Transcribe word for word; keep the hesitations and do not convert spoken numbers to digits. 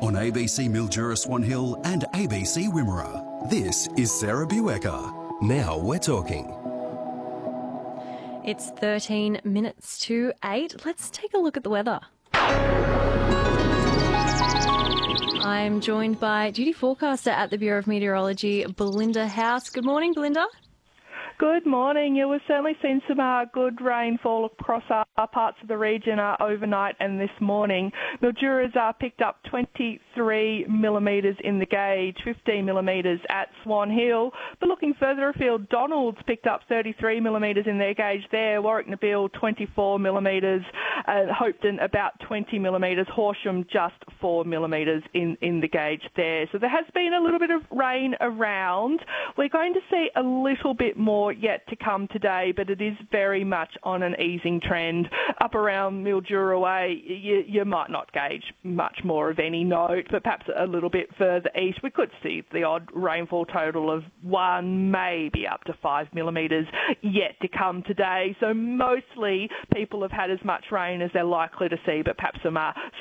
on A B C Mildura Swan Hill and A B C Wimmera. This is Sarah Buecker. Now we're talking. It's thirteen minutes to eight. Let's take a look at the weather. I'm joined by duty forecaster at the Bureau of Meteorology, Belinda House. Good morning, Belinda. Good morning. Yeah, we've certainly seen some uh, good rainfall across our, our parts of the region uh, overnight and this morning. Mildura's uh, picked up twenty-three millimetres in the gauge, fifteen millimetres at Swan Hill. But looking further afield, Donald's picked up thirty-three millimetres in their gauge there. Warwick Nabil, twenty-four millimetres. Uh, Hopetoun, about twenty millimetres. Horsham, just four millimetres in, in the gauge there. So there has been a little bit of rain around. We're going to see a little bit more yet to come today, but it is very much on an easing trend. Up around Mildura way, you, you might not gauge much more of any note, but perhaps a little bit further east, we could see the odd rainfall total of one, maybe up to five millimetres yet to come today. So mostly people have had as much rain as they're likely to see, but perhaps some uh,